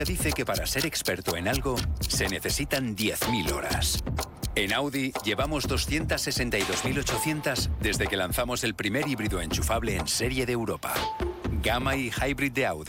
dice que para ser experto en algo se necesitan 10.000 horas. En Audi llevamos 262.800 desde que lanzamos el primer híbrido enchufable en serie de Europa. Gamma y Hybrid de Audi.